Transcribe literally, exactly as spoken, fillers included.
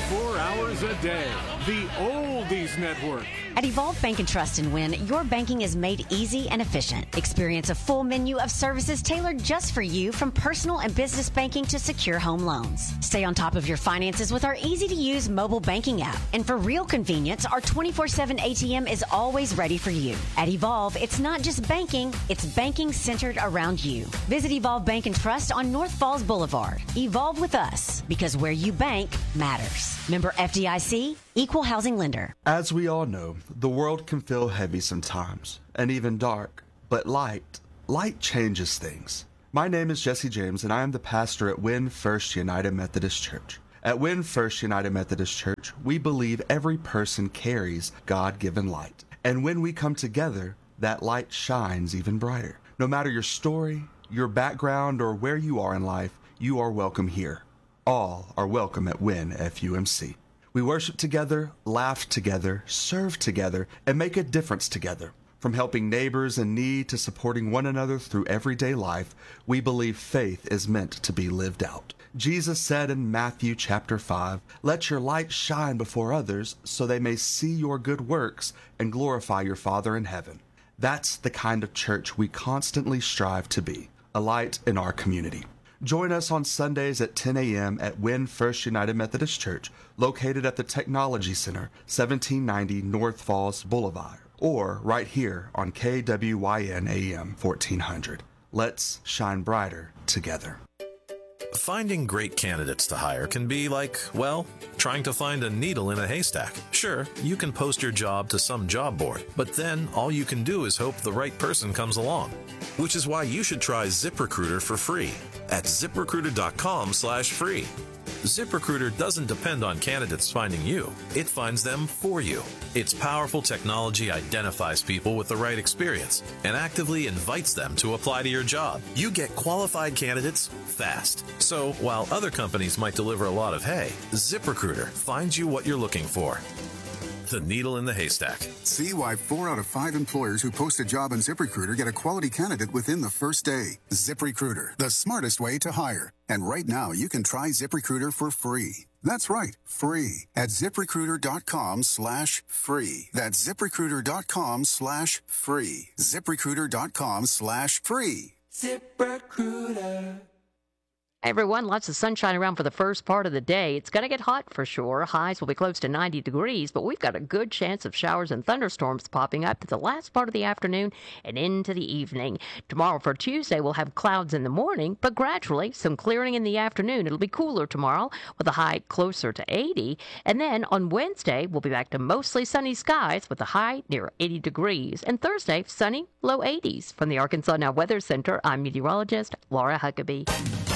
twenty-four hours a day. The Oldies Network. At Evolve Bank and Trust and Win, your banking is made easy and efficient. Experience a full menu of services tailored just for you, from personal and business banking to secure home loans. Stay on top of your finances with our easy-to-use mobile banking app. And for real convenience, our twenty-four seven A T M is always ready for you. At Evolve, it's not just banking, it's banking centered around you. Visit Evolve Bank and Trust on North Falls Boulevard. Evolve with us, because where you bank matters. Member F D I C, Equal Housing Lender. As we all know, the world can feel heavy sometimes, and even dark, but light, light changes things. My name is Jesse James, and I am the pastor at Win First United Methodist Church. At Win First United Methodist Church, we believe every person carries God-given light. And when we come together, that light shines even brighter. No matter your story, your background, or where you are in life, you are welcome here. All are welcome at Win F U M C. We worship together, laugh together, serve together, and make a difference together. From helping neighbors in need to supporting one another through everyday life, we believe faith is meant to be lived out. Jesus said in Matthew chapter five, "Let your light shine before others so they may see your good works and glorify your Father in heaven." That's the kind of church we constantly strive to be, a light in our community. Join us on Sundays at ten a.m. at Win First United Methodist Church, located at the Technology Center, seventeen ninety North Falls Boulevard, or right here on K W Y N A M fourteen hundred. Let's shine brighter together. Finding great candidates to hire can be like, well, trying to find a needle in a haystack. Sure, you can post your job to some job board, but then all you can do is hope the right person comes along. Which is why you should try ZipRecruiter for free at ZipRecruiter.com slash free. ZipRecruiter doesn't depend on candidates finding you. It finds them for you. Its powerful technology identifies people with the right experience and actively invites them to apply to your job. You get qualified candidates fast. So while other companies might deliver a lot of hay, ZipRecruiter finds you what you're looking for. The needle in the haystack. See why four out of five employers who post a job on ZipRecruiter get a quality candidate within the first day. ZipRecruiter, the smartest way to hire. And right now, you can try ZipRecruiter for free. That's right, free at ZipRecruiter.com slash free. That's ZipRecruiter.com slash free. ZipRecruiter.com slash free. ZipRecruiter. Hey everyone, lots of sunshine around for the first part of the day. It's going to get hot for sure. Highs will be close to ninety degrees, but we've got a good chance of showers and thunderstorms popping up to the last part of the afternoon and into the evening. Tomorrow for Tuesday, we'll have clouds in the morning, but gradually some clearing in the afternoon. It'll be cooler tomorrow with a high closer to eighty. And then on Wednesday, we'll be back to mostly sunny skies with a high near eighty degrees. And Thursday, sunny, low eighties. From the Arkansas Now Weather Center, I'm meteorologist Laura Huckabee.